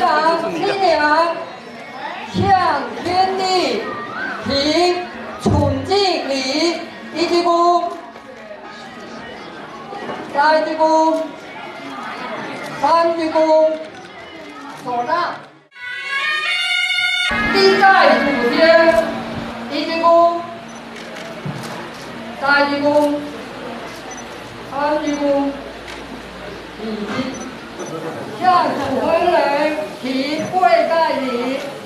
长新娘向天地提崇敬礼，一鞠躬，再鞠躬，三鞠躬，手上。第在祖先，一鞠躬，再鞠躬，三鞠躬，礼。向祖坟人提跪拜礼。